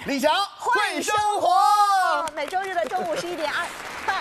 李翔会生活， 每周日的中午11点半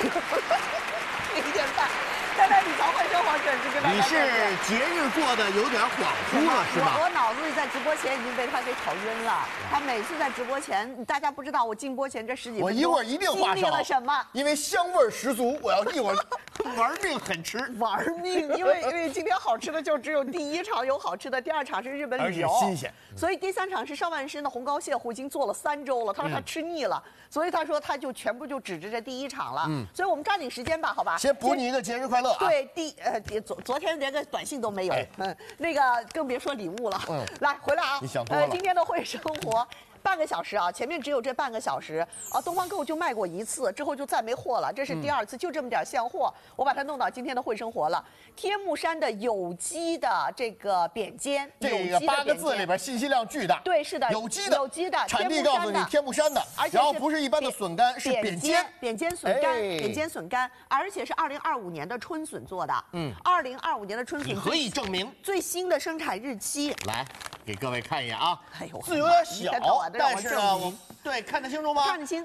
，11点半，在那李翔会生活准时跟大家。 你是节日过得有点恍惚了是吧？ 我脑子里在直播前已经被他给吵晕了。他每次在直播前，大家不知道我进播前这10几分钟， 我一会儿一定花经历了什么？ 因为香味十足，我要一会儿玩命狠吃。 玩命，因为今天好吃的就只有第1场有好吃的，第2场是日本旅游， 而且新鲜。 所以第3场是上半身的红膏蟹糊，已经做了3周了。他说他吃腻了，所以他说他就全部就指着这第1场了。所以我们抓紧时间吧，好吧？ 先补你一个节日快乐啊！ 对，昨天连个短信都没有，那个更别说礼物了。来回来啊！ 你想多了。 今天的会生活。半个小时啊，前面只有这半个小时啊，东方购就卖过1次，之后就再没货了，这是第2次，就这么点现货，我把它弄到今天的会生活了。天目山的有机的这个扁尖， 这个8个字里边信息量巨大。 对，是的， 有机的，产地告诉你天目山的，然后不是一般的笋干，是扁尖笋干，扁尖笋干，而且是2025年的春笋做的。2025年的春笋， 你何以证明最新的生产日期？ 来。给各位看一眼啊， 哎呦， 字有点小，但是呢，我对看得清楚吗？ 看得清。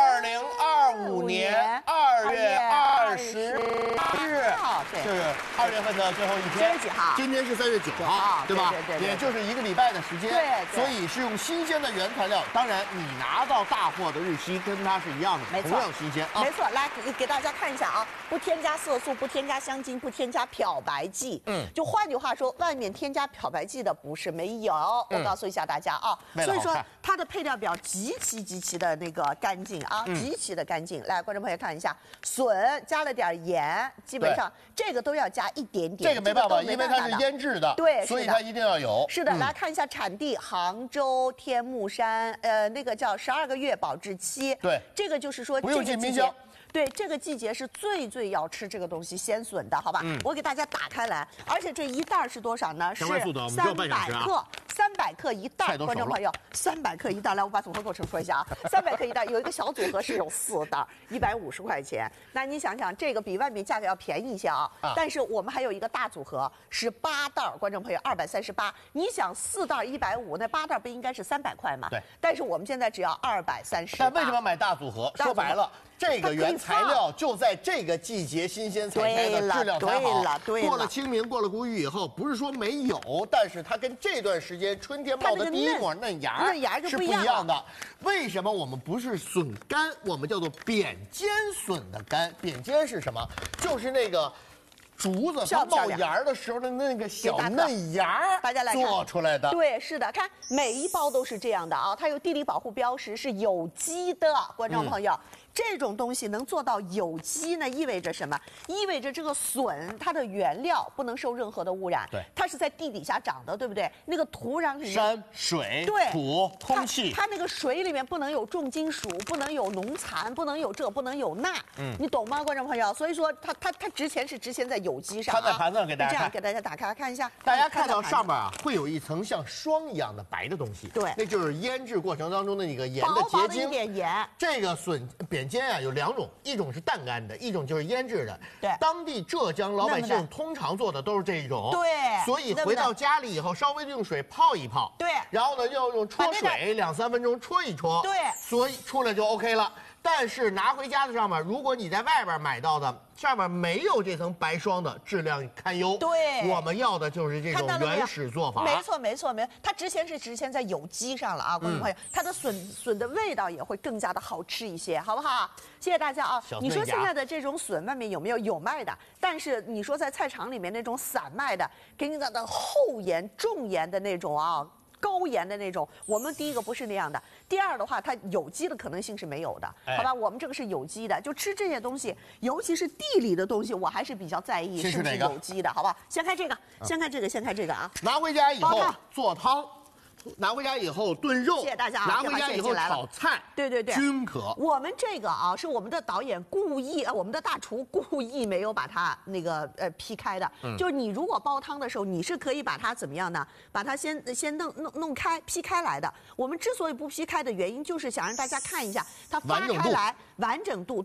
2025年2月20日，这是2月份的最后一天。 今天几号？ 今天是3月9号，对吧？ 对， 也就是1个礼拜的时间。 对， 所以是用新鲜的原材料。当然，你拿到大货的日期跟它是一样的， 没错， 同样新鲜啊。 没错，来给大家看一下啊，不添加色素，不添加香精，不添加漂白剂。就换句话说，外面添加漂白剂的不是没有。我告诉一下大家啊，所以说它的配料表极其的那个干净啊，极其的干净。来，观众朋友看一下，笋加了点盐，基本上这个都要加一点点。 这个没办法，因为它是腌制的， 对， 所以它一定要有。 是的，来看一下产地，杭州天目山，那个叫12个月保质期。 对， 这个就是说不用进冰箱。 对，这个季节是最要吃这个东西鲜笋的，好吧？我给大家打开来，而且这一袋是多少呢？是300克，300克一袋。观众朋友，300克一袋，来，我把组合构成说一下啊，300克一袋，有一个小组合是有4袋，150块钱。那你想想，这个比外面价格要便宜一些啊。但是我们还有一个大组合是8袋，观众朋友238。你想4袋150，那8袋不应该是300块吗？ 对。 但是我们现在只要238。 但为什么买大组合？说白了。这个原材料就在这个季节新鲜采摘的，质量才好。过了清明，过了谷雨以后，不是说没有，但是它跟这段时间春天冒的第一抹嫩芽是不一样的。为什么我们不是笋干，我们叫做扁尖笋的干？扁尖是什么？就是那个。竹子它冒芽的时候的那个小嫩芽， 大家来看做出来的。 对，是的，看每一包都是这样的啊，它有地理保护标识，是有机的，观众朋友。这种东西能做到有机呢，意味着什么？意味着这个笋它的原料不能受任何的污染， 对， 它是在地底下长的，对不对？那个土壤里面， 山水、土、空气， 它那个水里面不能有重金属，不能有农残，不能有这，不能有那，你懂吗，观众朋友？所以说它值钱是值钱在有机上。 它在盘子上给大家看， 这样给大家打开看一下， 大家看到上面啊会有一层像霜一样的白的东西， 对， 那就是腌制过程当中的那个盐的结晶。 薄薄的一点盐。 这个笋扁尖啊有2种。一种是淡干的，一种就是腌制的。 对， 当地浙江老百姓通常做的都是这一种。 对， 所以回到家里以后，稍微用水泡一泡。 对， 然后呢，要用焯水2、3分钟焯一焯。 对， 所以出来就 OK 了。但是拿回家的上面，如果你在外边买到的上面没有这层白霜的，质量堪忧。 对， 我们要的就是这种原始做法。 没错，它值钱是值钱在有机上了啊，观众朋友，它的笋的味道也会更加的好吃一些，好不好？谢谢大家啊！你说现在的这种笋外面有没有？有卖的，但是你说在菜场里面那种散卖的，给你的厚盐、重盐的那种啊。高盐的那种，我们第一个不是那样的，第二的话，它有机的可能性是没有的，好吧？我们这个是有机的，就吃这些东西，尤其是地里的东西，我还是比较在意是不是有机的，好吧？先开这个啊！ 拿回家以后做汤。拿回家以后炖肉， 谢谢大家啊！ 拿回家以后炒菜， 对， 均可。 我们这个啊，是我们的导演故意，我们的大厨故意没有把它那个劈开的。就是你如果煲汤的时候，你是可以把它怎么样呢？把它先弄开，劈开来的。我们之所以不劈开的原因，就是想让大家看一下它发开来完整度，对，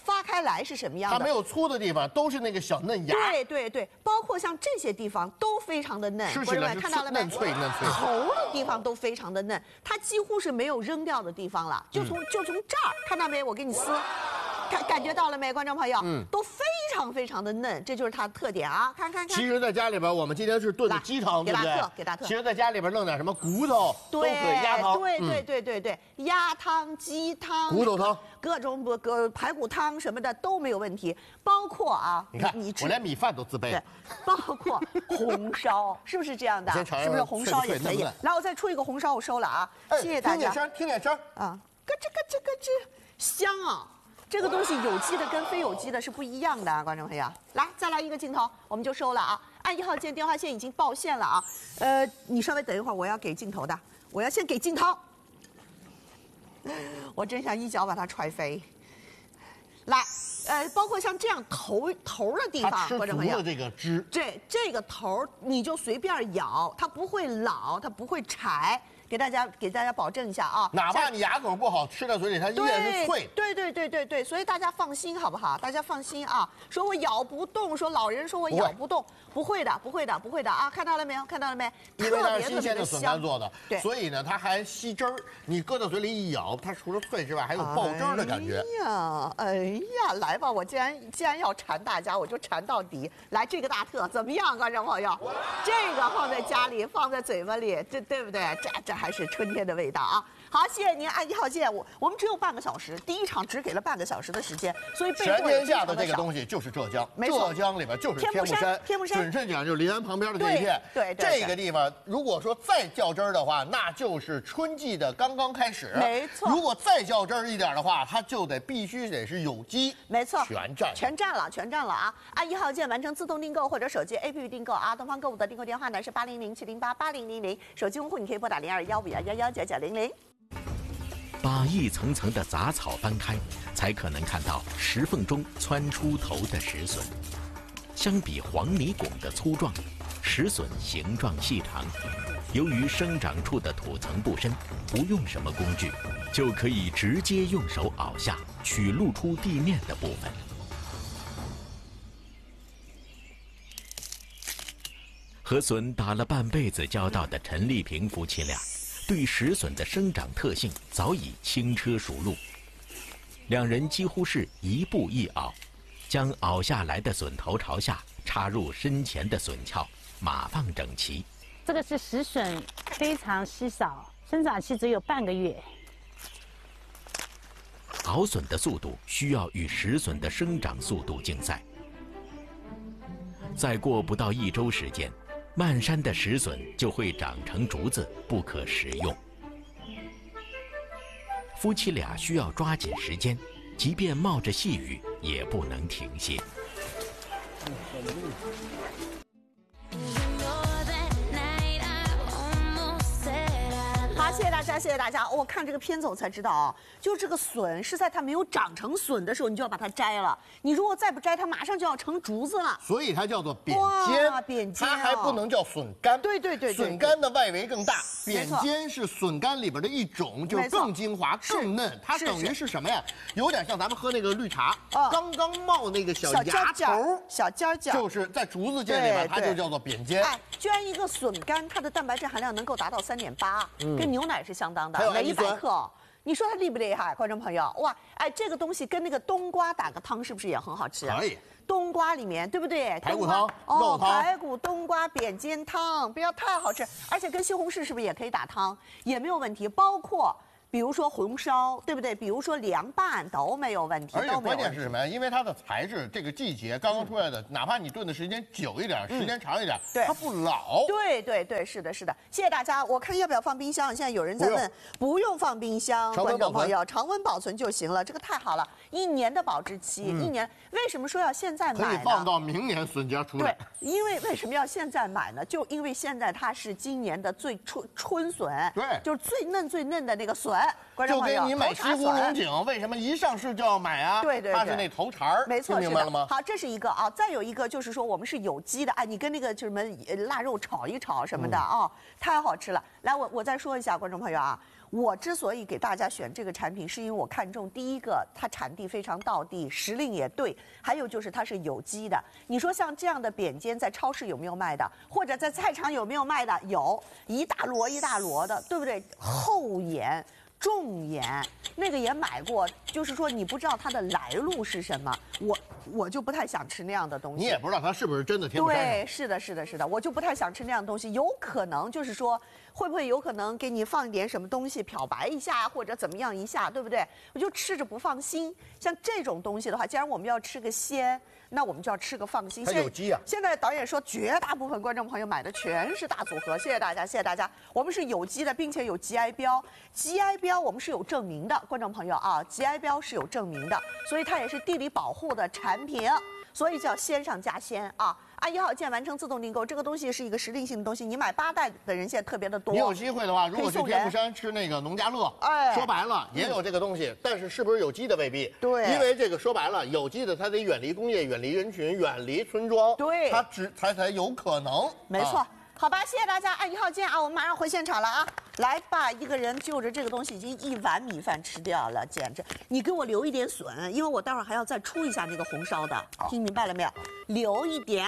发开来是什么样的？ 它没有粗的地方，都是那个小嫩芽。 对对对，包括像这些地方都非常的嫩， 吃起来看到了没？ 嫩脆嫩脆。 头的地方都非常的嫩，它几乎是没有扔掉的地方了，就从这儿，看到没？我给你撕。感觉到了没，观众朋友？都非常非常的嫩，这就是它的特点啊！看。 其实，在家里边，我们今天是炖的鸡汤，对不对？ 给大特。 其实，在家里边弄点什么骨头都可以，鸭汤。 对，鸭汤、鸡汤、 骨头汤， 各种排骨汤什么的都没有问题。包括啊， 你看，我连米饭都自备。 对，包括红烧，是不是这样的？是不是红烧也可以？来，我再出一个红烧，我收了啊！谢谢大家。 听点声啊，咯吱，香啊！这个东西有机的跟非有机的是不一样的啊，观众朋友。来，再来一个镜头，我们就收了啊。按1号键电话线已经报线了啊。你稍微等一会儿，我要给镜头的，我要先给镜头。我真想一脚把它踹飞。来，包括像这样头的地方，观众朋友， 这个汁， 这个头你就随便咬，它不会老，它不会柴。给大家保证一下啊， 哪怕你牙口不好，吃到嘴里它依然是脆。 对，所以大家放心好不好？大家放心啊，说我咬不动，说老人说我咬不动，不会的啊！看到了没有？ 因为它是新鲜的笋干做的， 对， 所以呢它还吸汁儿，你搁到嘴里一咬，它除了脆之外还有爆汁儿的感觉。 哎呀，来吧，我既然要馋大家，我就馋到底。来，这个大特怎么样，观众朋友？这个放在家里，放在嘴巴里，对不对？这还是春天的味道啊！好，谢谢您，按1号键，我们只有半个小时，第一场只给了半个小时的时间，所以全天下的这个东西就是浙江，浙江里边就是天目山，准确讲就是临安旁边的这一片。 对， 这个地方如果说再较真儿的话，那就是春季的刚刚开始。 没错。 如果再较真儿一点的话，它就必须得是有机。 没错。 全占了啊！按1号键完成自动订购或者手机 APP 订购啊！东方购物的订购电话呢是800-708-8000，手机用户你可以拨打0215111990。 把一层层的杂草翻开，才可能看到石缝中窜出头的石笋。相比黄泥拱的粗壮，石笋形状细长。由于生长处的土层不深，不用什么工具，就可以直接用手拗下，取露出地面的部分。和笋打了半辈子交道的陈丽萍夫妻俩，对石笋的生长特性早已轻车熟路。两人几乎是一步一拗，将拗下来的笋头朝下插入身前的笋鞘，码放整齐。 这个是石笋，非常稀少，生长期只有半个月。 熬笋的速度需要与石笋的生长速度竞赛。再过不到1周时间，漫山的石笋就会长成竹子，不可食用。夫妻俩需要抓紧时间，即便冒着细雨，也不能停歇。 好，谢谢大家。我看这个片子我才知道啊，就这个笋是在它没有长成笋的时候，你就要把它摘了。你如果再不摘，它马上就要成竹子了。 所以它叫做扁尖，它还不能叫笋干。 对， 笋干的外围更大，扁尖是笋干里边的一种，就是更精华、更嫩。它等于是什么呀？有点像咱们喝那个绿茶，刚刚冒那个小芽头、 小尖尖， 就是在竹子界里边，它就叫做扁尖。 哎，居然一个笋干，它的蛋白质含量能够达到3.8，跟牛奶是相当的，每100克。你说它厉不厉害，观众朋友？哇，哎，这个东西跟那个冬瓜打个汤，是不是也很好吃啊？ 可以。 冬瓜里面对不对？ 排骨汤、肉汤、 排骨冬瓜扁尖汤，不要太好吃。而且跟西红柿是不是也可以打汤，也没有问题。包括比如说红烧，对不对？比如说凉拌都没有问题。 而且关键是什么呀？因为它的材质，这个季节刚刚出来的，哪怕你炖的时间久一点，时间长一点，它不老。 对，是的。谢谢大家。我看要不要放冰箱？现在有人在问，不用放冰箱，观众朋友，常温保存就行了。这个太好了，1年的保质期，1年。为什么说要现在买呢？ 可以放到明年笋尖出来。 对，因为为什么要现在买呢？就因为现在它是今年的最春笋， 对， 就是最嫩的那个笋。 就跟你买西湖龙井，为什么一上市就要买啊？ 对， 它是那头茬儿， 没错， 明白了吗？ 好，这是一个啊，再有一个就是说我们是有机的，哎，你跟那个什么腊肉炒一炒什么的啊，太好吃了。来，我再说一下，观众朋友啊。我之所以给大家选这个产品，是因为我看中第一个，它产地非常道地，时令也对，还有就是它是有机的。你说像这样的扁尖在超市有没有卖的，或者在菜场有没有卖的？有，一大摞一大摞的，对不对？厚盐。重盐那个也买过，就是说你不知道它的来路是什么，我就不太想吃那样的东西。 你也不知道它是不是真的天不山上。 对，是的，我就不太想吃那样的东西。有可能就是说，会不会有可能给你放一点什么东西漂白一下，或者怎么样一下，对不对？我就吃着不放心。像这种东西的话，既然我们要吃个鲜，那我们就要吃个放心。 它有机啊。 现在导演说，绝大部分观众朋友买的全是大组合，谢谢大家，谢谢大家。我们是有机的，并且有 GI 标，GI 标我们是有证明的，观众朋友啊 ，GI 标是有证明的，所以它也是地理保护的产品，所以叫鲜上加鲜啊。按1号键完成自动订购，这个东西是一个时令性的东西，你买8袋的人现在特别的多。 你有机会的话，如果去天目山吃那个农家乐，说白了也有这个东西，但是是不是有机的未必。 对， 因为这个说白了，有机的它得远离工业、远离人群、远离村庄， 对， 它才有可能。 没错。好吧，谢谢大家，按1号键啊，我们马上回现场了啊！来吧，一个人就着这个东西已经1碗米饭吃掉了，简直！你给我留一点笋，因为我待会儿还要再出一下那个红烧的，听明白了没有？留一点。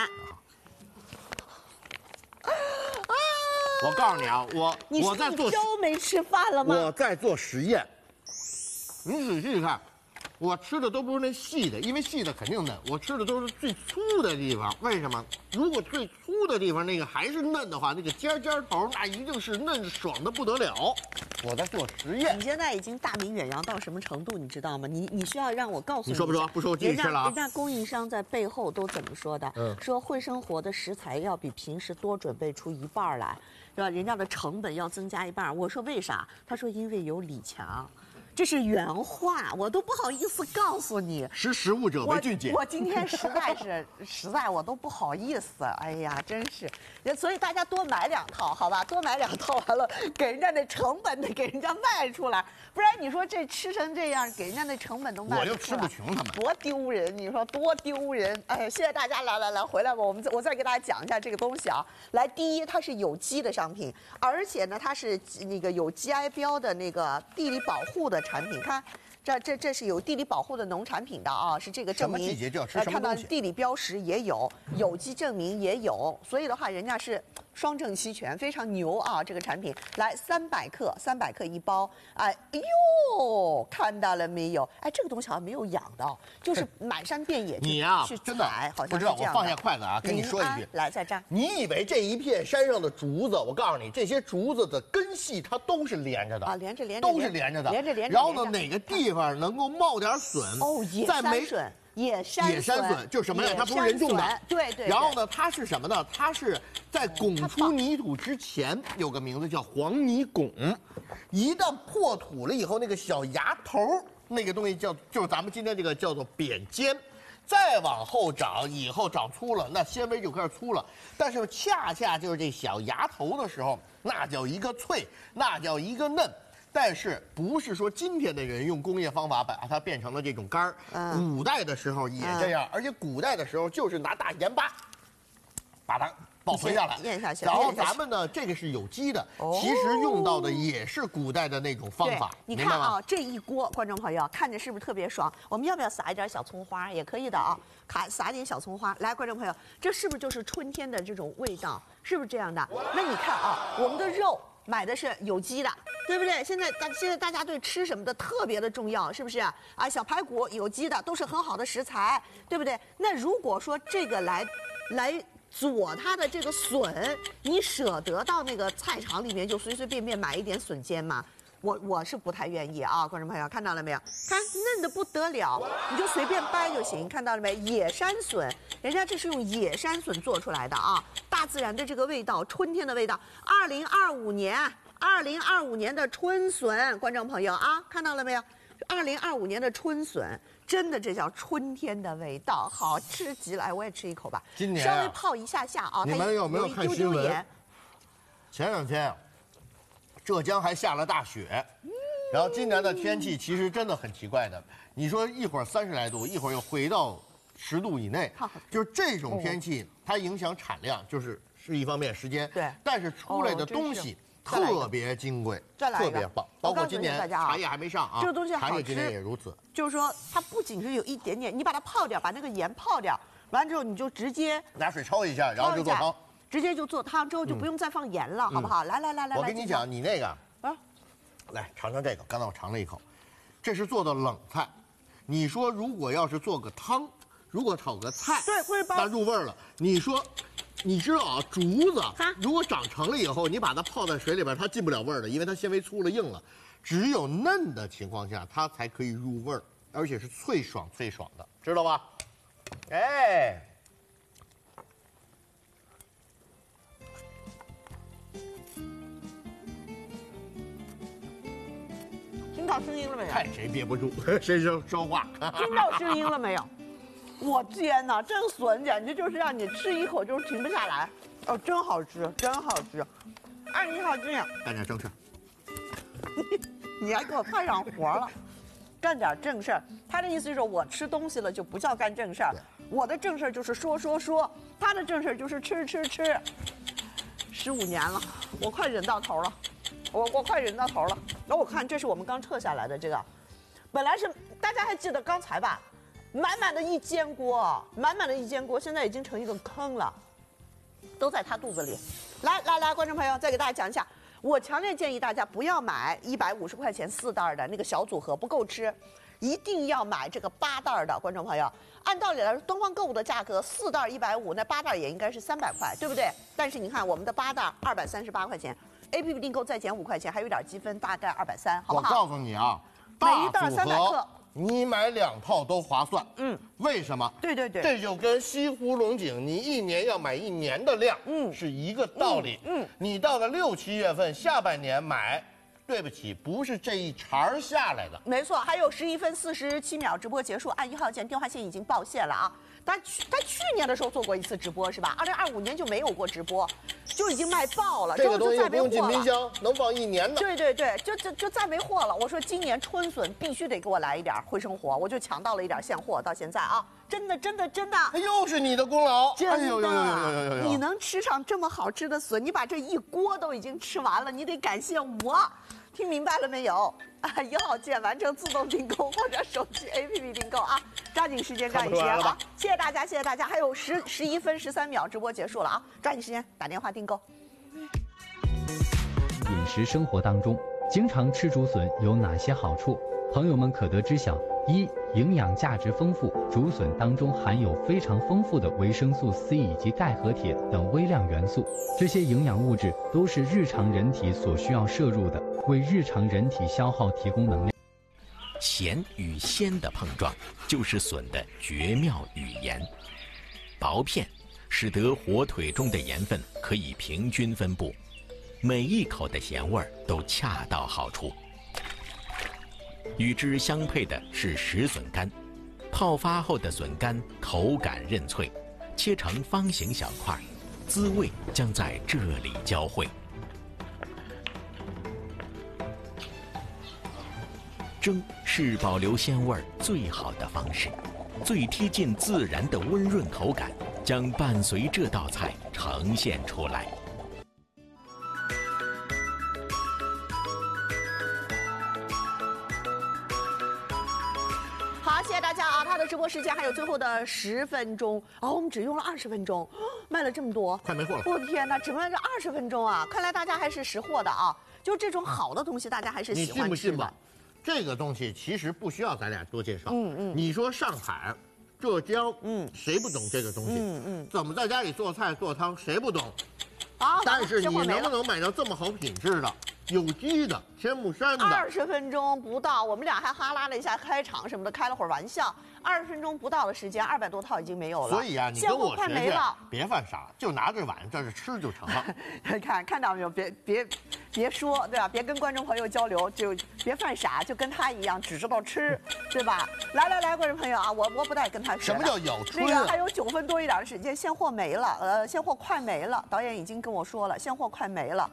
我告诉你啊，我在做， 你1周没吃饭了吗？ 我在做实验，你仔细看。我吃的都不是那细的，因为细的肯定嫩。我吃的都是最粗的地方，为什么？如果最粗的地方那个还是嫩的话，那个尖头那一定是嫩爽的不得了。我在做实验。 你现在已经大名远扬到什么程度，你知道吗？你需要让我告诉你。 你说不说？不说我继续吃了啊。 人家供应商在背后都怎么说的？说会生活的食材要比平时多准备出1半来，是吧？人家的成本要增加1半。我说为啥？他说因为有李强。这是原话，我都不好意思告诉你。 识物者为俊杰。 我今天实在我都不好意思。哎呀，真是，所以大家多买2套，好吧？多买2套，完了给人家那成本得给人家卖出来，不然你说这吃成这样，给人家那成本都卖不出来， 我又吃不穷他们， 多丢人！你说多丢人！哎，谢谢大家，来，回来吧，我再给大家讲一下这个东西啊。来，第一，它是有机的商品，而且呢，它是那个有 GI 标的那个地理保护的产品，看。这是有地理保护的农产品的啊，是这个证明。 什么季节就要吃什么东西。 看到地理标识也有，有机证明也有，所以的话，人家是双证齐全，非常牛啊！这个产品来300克，300克1包，哎呦，看到了没有？哎，这个东西好像没有养的，就是满山遍野你呀， 去真的好像不知道。我放下筷子啊，跟你说一句， 来在这儿。 你以为这一片山上的竹子，我告诉你，这些竹子的根系它都是连着的啊，连着， 都是连着的，连着。然后呢，哪个地方能够冒点笋？ 哦，野山笋。野山笋就是什么呀？它不是人种的， 对。 然后呢，它是什么呢？它是在拱出泥土之前有个名字叫黄泥拱，一旦破土了以后，那个小芽头那个东西就是咱们今天这个叫做扁尖，再往后长，以后长粗了，那纤维就开始粗了。但是恰恰就是这小芽头的时候，那叫一个脆，那叫一个嫩。但是不是说今天的人用工业方法把它变成了这种干儿？古代的时候也这样，而且古代的时候就是拿大盐巴把它保存下来， 咽下去。 然后咱们呢，这个是有机的，其实用到的也是古代的那种方法。 你看啊，这一锅观众朋友看着是不是特别爽？我们要不要撒一点小葱花？也可以的啊，撒点小葱花。来，观众朋友，这是不是就是春天的这种味道？是不是这样的？那你看啊，我们的肉买的是有机的。对不对？现在大家对吃什么的特别的重要，是不是啊？小排骨有机的都是很好的食材，对不对？那如果说这个来佐它的这个笋，你舍得到那个菜场里面就随随便便买一点笋尖吗？我是不太愿意啊，观众朋友看到了没有？看嫩的不得了，你就随便掰就行，看到了没？野山笋，人家这是用野山笋做出来的啊，大自然的这个味道，春天的味道。2025年的春笋，观众朋友啊，看到了没有？2025年的春笋，真的这叫春天的味道，好吃极了！哎，我也吃一口吧。 今年稍微泡一下啊。 你们有没有看新闻？前2天，浙江还下了大雪， 然后今年的天气其实真的很奇怪的，你说一会儿30来度，一会儿又回到10度以内，就是这种天气，它影响产量，是一方面时间， 对， 但是出来的东西特别金贵，特别棒。包括今年茶叶还没上啊， 这个东西好吃， 茶叶今年也如此。 就是说，它不仅是有一点点，你把它泡掉，把那个盐泡掉，完之后你就直接拿水焯一下，然后就做汤。 直接就做汤，之后就不用再放盐了，好不好？来， 我跟你讲，你那个啊，来尝尝这个。刚才我尝了一口，这是做的冷菜。你说如果要是做个汤，如果炒个菜， 对，会它入味了。你说，你知道啊，竹子如果长成了以后，你把它泡在水里边，它进不了味儿的，因为它纤维粗了硬了。只有嫩的情况下，它才可以入味儿，而且是脆爽的，知道吧？哎。 听到声音了没有？ 看谁憋不住，谁说话。 听到声音了没有？我天哪，这个笋简直就是让你吃一口就停不下来。哦，真好吃，真好吃。哎，你好，这样干点正事。 你还给我派上活了，干点正事儿。他的意思就是我吃东西了就不叫干正事儿，我的正事儿就是说，他的正事儿就是吃。15年了，我快忍到头了。我快忍到头了，然后我看这是我们刚撤下来的这个，本来是大家还记得刚才吧，满满的一煎锅，现在已经成一个坑了，都在他肚子里。来，观众朋友，再给大家讲一下，我强烈建议大家不要买150块钱4袋的那个小组合，不够吃，一定要买这个8袋的。观众朋友，按道理来说，东方购物的价格4袋150，那8袋也应该是300块，对不对？但是你看我们的8袋238块钱。APP 订购再减5块钱，还有点积分，大概230，好不好？ 我告诉你啊， 每一袋300克， 你买2套都划算。为什么？ 对， 这就跟西湖龙井你1年要买1年的量，是一个道理。你到了6、7月份下半年买，对不起，不是这一茬下来的。 没错，还有11分47秒直播结束，按1号键电话线已经报谢了啊。他去年的时候做过一次直播是吧？2025年就没有过直播，就已经卖爆了。 这个东西不用进冰箱，能放1年的。 对，就再没货了。我说今年春笋必须得给我来一点惠生活，我就抢到了一点现货，到现在啊，真的。 又是你的功劳， 真的。你能吃上这么好吃的笋，你把这一锅都已经吃完了，你得感谢我。听明白了没有？1号键完成自动订购或者手机 APP 订购啊！抓紧时间啊！谢谢大家！还有11分13秒，直播结束了啊！抓紧时间打电话订购。 饮食生活当中，经常吃竹笋有哪些好处？朋友们可得知晓：一、营养价值丰富，竹笋当中含有非常丰富的维生素 C 以及钙和铁等微量元素，这些营养物质都是日常人体所需要摄入的，为日常人体消耗提供能量。 咸与鲜的碰撞，就是笋的绝妙语言。薄片使得火腿中的盐分可以平均分布，每一口的咸味都恰到好处。与之相配的是石笋干，泡发后的笋干口感韧脆，切成方形小块，滋味将在这里交汇。蒸是保留鲜味最好的方式，最贴近自然的温润口感将伴随这道菜呈现出来。 好，谢谢大家啊！他的直播时间还有最后的10分钟我们只用了20分钟，卖了这么多， 快没货了！ 我的天哪，只卖这20分钟啊！看来大家还是识货的啊！就这种好的东西，大家还是喜欢吃的。 你信不信吧？这个东西其实不需要咱俩多介绍。你说上海、浙江，谁不懂这个东西？怎么在家里做菜做汤，谁不懂？但是你能不能买到这么好品质的？有机的天目山的 ，20分钟不到，我们俩还哈拉了一下开场什么的，开了会儿玩笑。20分钟不到的时间，200多套已经没有了。 所以啊，你跟我学学，别犯傻，就拿这碗在这吃就成了。 看到没有？别说，对吧？别跟观众朋友交流，就别犯傻，就跟他一样，只知道吃，对吧？来，观众朋友啊，我不带跟他学。 什么叫咬春？ 那个还有9分多一点的时间，现货没了，现货快没了。导演已经跟我说了，现货快没了。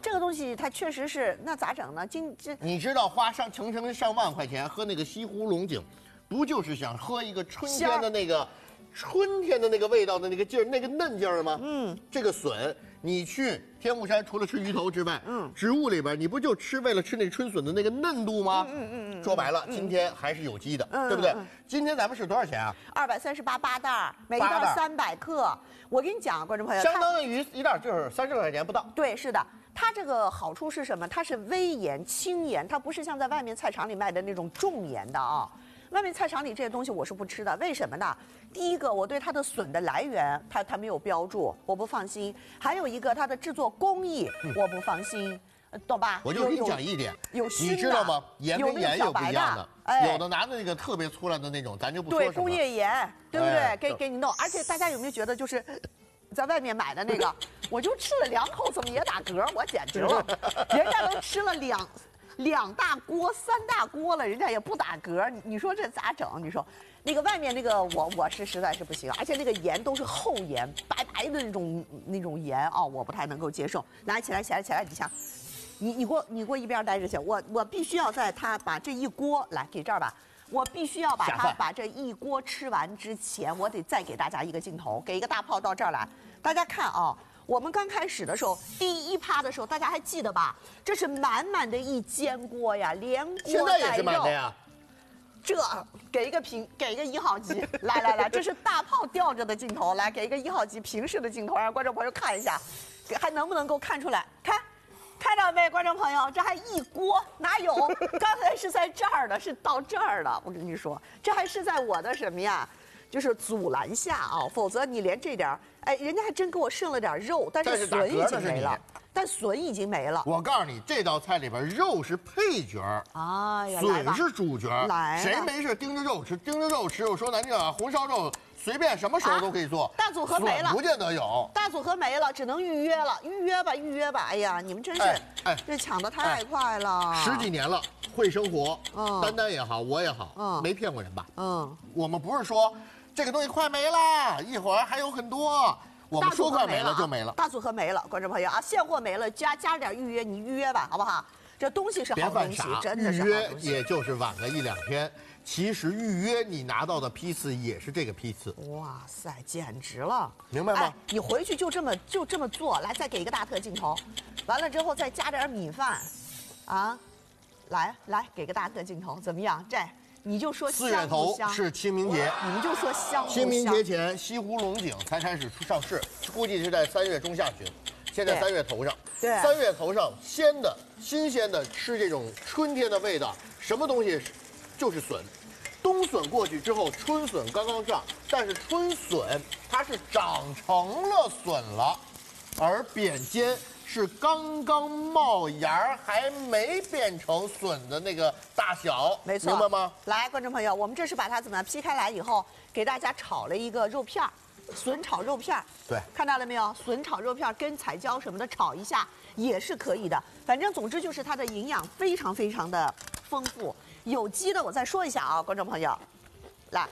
这个东西它确实是，那咋整呢？ 你知道花上万块钱喝那个西湖龙井，不就是想喝一个春天的那个味道的那个劲儿，那个嫩劲儿吗？这个笋，你去天目山除了吃鱼头之外，植物里边你不就为了吃那春笋的那个嫩度吗？说白了，今天还是有机的，对不对？今天咱们是多少钱啊 ？238八袋，每一袋300克。我跟你讲，观众朋友， 相当于一袋就是30块钱不到。 对，是的。它这个好处是什么？它是微盐、轻盐，它不是像在外面菜场里卖的那种重盐的啊。外面菜场里这些东西我是不吃的，为什么呢？第一个，我对它的笋的来源，它没有标注，我不放心；还有一个，它的制作工艺，我不放心，懂吧？ 我就跟你讲一点， 有你知道吗？盐跟盐有不一样的，有的拿的那个特别粗烂的那种，咱就不说什么。 对，工业盐，对不对？给你弄，而且大家有没有觉得就是？在外面买的那个，我就吃了2口，怎么也打嗝？我简直了，人家都吃了两大锅、3大锅了，人家也不打嗝，你说这咋整？你说那个外面那个我是实在是不行，而且那个盐都是厚盐，白白的那种盐啊，我不太能够接受。来，起来，李强，你给我一边待着去，我必须要在他把这一锅来给这儿吧。我必须要把它把这一锅吃完之前，我得再给大家一个镜头，给一个大炮到这儿来。大家看啊，我们刚开始的时候，第一趴的时候，大家还记得吧？这是满满的一煎锅呀，连锅带肉。 现在也是满的呀。 这给一个1号机，来，这是大炮吊着的镜头，来给一个1号机平视的镜头，让观众朋友看一下，还能不能够看出来？看到没，观众朋友，这还一锅，哪有？刚才是在这儿的，是到这儿的。我跟你说，这还是在我的什么呀？就是阻拦下啊，否则你连这点人家还真给我剩了点肉，但是笋已经没了。但笋已经没了。 我告诉你，这道菜里边肉是配角哎呀， 笋是主角。 来， 谁没事盯着肉吃？我说难听啊，红烧肉随便什么时候都可以做。 大组合没了， 不见得有。 大组合没了，只能预约了。预约吧。哎呀，你们真是，这抢得太快了。 10几年了，会生活，丹也好，我也好，没骗过人吧？我们不是说这个东西快没了，一会儿还有很多。我们说快没了就没了， 大组合没了，观众朋友啊，现货没了，加点预约，你预约吧，好不好？这东西是好东西，真的是好东西。 预约也就是晚个1、2天，其实预约你拿到的批次也是这个批次。 哇塞，简直了， 明白吗？ 你回去就这么做，来，再给一个大特镜头，完了之后再加点米饭，啊，来给个大特镜头，怎么样？这。你就说 4月头是清明节， 你们就说香不香？ 清明节前，西湖龙井才开始上市，估计是在3月中下旬。现在3月头上， 对 ，3月头上新鲜的吃这种春天的味道，什么东西？就是笋。冬笋过去之后，春笋刚刚上，但是春笋它是长成了笋了，而扁尖是刚刚冒芽还没变成笋的那个大小， 没错， 明白吗？ 来，观众朋友，我们这是把它怎么样劈开来以后，给大家炒了一个肉片儿，笋炒肉片儿。 对， 看到了没有？笋炒肉片儿跟彩椒什么的炒一下也是可以的。反正总之就是它的营养非常非常的丰富。有机的我再说一下啊，观众朋友，来。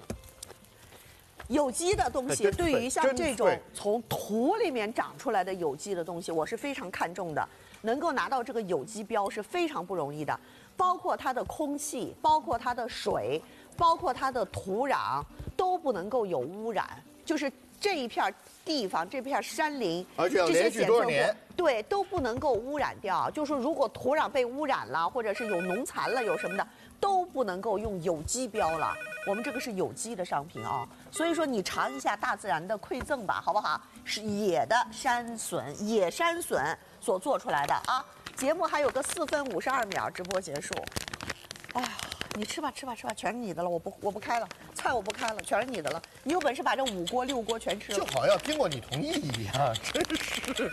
有机的东西对于像这种从土里面长出来的有机的东西，我是非常看重的。能够拿到这个有机标是非常不容易的，包括它的空气，包括它的水，包括它的土壤都不能够有污染。就是这一片地方，这片山林， 而且要连续多少年， 对，都不能够污染掉。就是说，如果土壤被污染了，或者是有农残了，有什么的，都不能够用有机标了。我们这个是有机的商品啊，所以说你尝一下大自然的馈赠吧，好不好？是野山笋所做出来的啊。节目还有个4分52秒，直播结束。哎呀，你吃吧，全是你的了，我不开了，菜我不开了，全是你的了。你有本事把这5锅6锅全吃了， 就好像经过你同意一样，真是。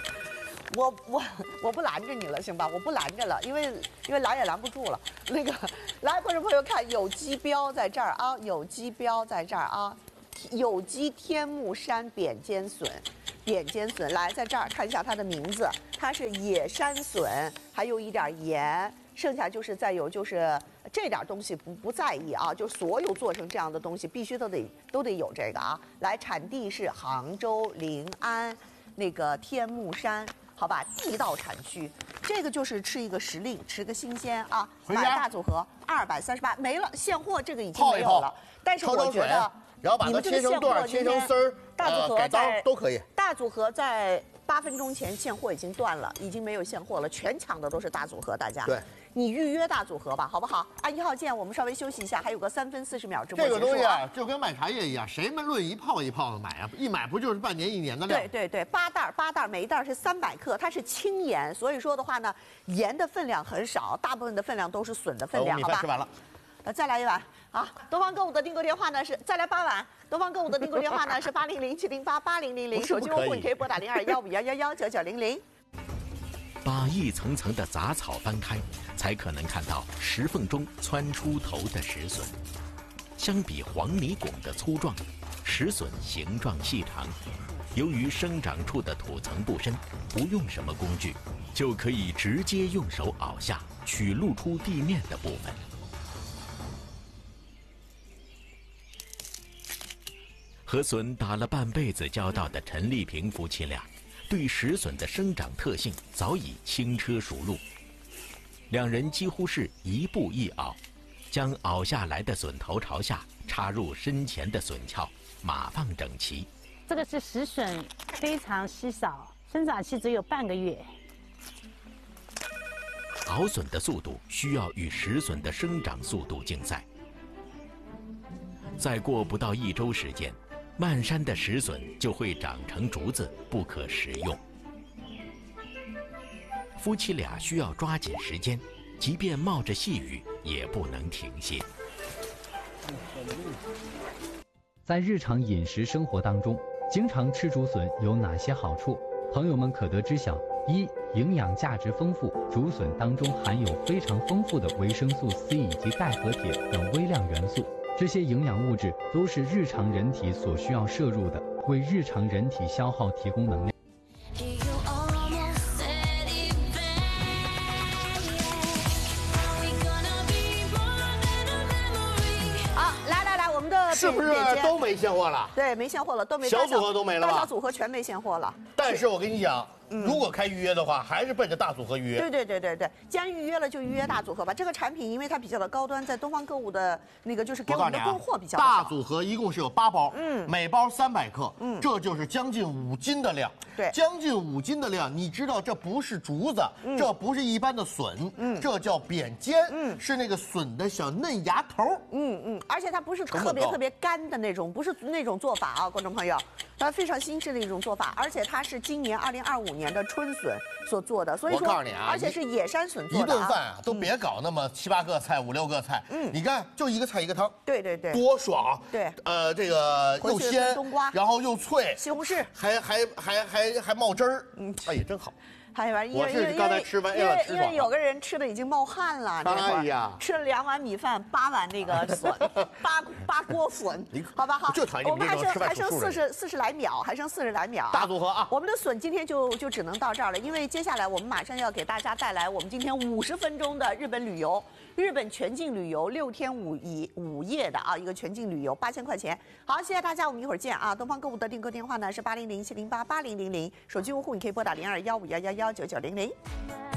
我不拦着你了，行吧？我不拦着了，因为拦也拦不住了。那个，来，观众朋友看，有机标在这儿啊，有机标在这儿啊，有机天目山扁尖笋，来，在这儿看一下它的名字，它是野山笋，还有一点盐，剩下就是再有就是这点东西不在意啊，就所有做成这样的东西必须都得有这个啊。来，产地是杭州临安那个天目山。 好吧？地道产区，这个就是吃一个时令，吃个新鲜啊。 回家买大组合238没了，现货这个已经泡一泡没有了。但是我觉得， 然后把它切成段、切成丝儿， 大组合改刀都可以。 大组合在8分钟前现货已经断了，已经没有现货了，全抢的都是大组合，大家。 对。 你预约大组合吧，好不好？按1号键，我们稍微休息一下，还有个3分40秒直播结束。 这个东西啊，就跟卖茶叶一样，谁们论一泡一泡的买啊？一买不就是半年1年的量？ 对，8袋，每一袋是300克，它是轻盐，所以说的话呢，盐的分量很少，大部分的分量都是笋的分量，好吧？ 吃完了， 再来一碗啊！东方购物的订购电话呢是再来8碗，东方购物的订购电话呢是800-708-8000，手机用户你可以拨打02-15111-9900。 把一层层的杂草翻开，才可能看到石缝中窜出头的石笋。相比黄泥拱的粗壮，石笋形状细长。由于生长处的土层不深，不用什么工具，就可以直接用手熬下，取露出地面的部分。和笋打了半辈子交道的陈丽萍夫妻俩。 对石笋的生长特性早已轻车熟路，两人几乎是一步一熬，将熬下来的笋头朝下插入身前的笋鞘，码放整齐。 这个是石笋，非常稀少，生长期只有半个月。 熬笋的速度需要与石笋的生长速度竞赛。再过不到1周时间。 漫山的石笋就会长成竹子，不可食用。夫妻俩需要抓紧时间，即便冒着细雨，也不能停歇。 在日常饮食生活当中，经常吃竹笋有哪些好处？朋友们可得知晓：一、营养价值丰富，竹笋当中含有非常丰富的维生素 C 以及钙和铁等微量元素。 这些营养物质都是日常人体所需要摄入的，为日常人体消耗提供能量。 好，来，我们的是不是都没现货了？ 对，没现货了，都没。 小组合都没了吧？ 大小组合全没现货了。 但是我跟你讲。 如果开预约的话，还是奔着大组合预约。 对，既然预约了，就预约大组合吧。这个产品因为它比较的高端，在东方购物的那个就是给我们的供货比较少。 大组合一共是有8包，每包300克，这就是将近5斤的量。 对， 将近5斤的量，你知道这不是竹子，这不是一般的笋，这叫扁尖，是那个笋的小嫩芽头。 而且它不是特别干的那种，不是那种做法啊，观众朋友，它非常新式的一种做法，而且它是今年2025年的春笋所做的，所以说， 我告诉你啊， 而且是野山笋做的。 一顿饭啊，都别搞那么7、8个菜、5、6个菜，你看就一个菜一个汤， 对， 多爽。 对， 这个又鲜， 冬瓜， 然后又脆， 西红柿， 还冒汁儿，哎呀，真好。 还有我是刚才吃完， 因为有个人吃的已经冒汗了， 哎呀， 吃了2碗米饭，8碗那个笋，8锅笋，好吧好，我们还剩40来秒，还剩40来秒。 大组合啊！ 我们的笋今天就只能到这儿了，因为接下来我们马上要给大家带来我们今天50分钟的日本旅游，日本全境旅游6天5夜的啊一个全境旅游，8000块钱。好，谢谢大家，我们一会儿见啊！东方购物的订购电话呢是800-708-8000，手机用户你可以拨打02-15111-9900。